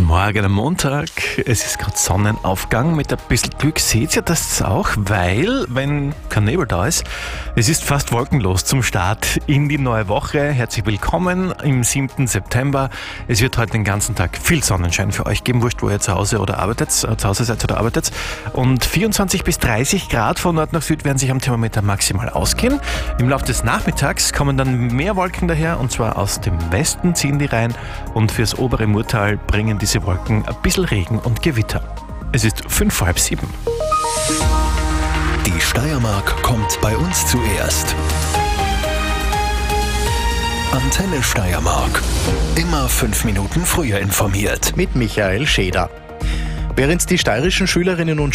Morgen am Montag. Es ist gerade Sonnenaufgang. Mit ein bisschen Glück seht ihr das auch, weil, wenn kein Nebel da ist, es ist fast wolkenlos zum Start in die neue Woche. Herzlich willkommen im 7. September. Es wird heute den ganzen Tag viel Sonnenschein für euch geben, wurscht, wo ihr zu Hause seid oder arbeitet. Und 24 bis 30 Grad von Nord nach Süd werden sich am Thermometer maximal ausgehen. Im Laufe des Nachmittags kommen dann mehr Wolken daher, und zwar aus dem Westen ziehen die rein, und fürs obere Murtal bringen diese Wolken ein bisschen Regen und Gewitter. Es ist 6:55. Die Steiermark kommt bei uns zuerst. Antenne Steiermark. Immer 5 Minuten früher informiert. Mit Michael Scheder. Während die steirischen Schülerinnen und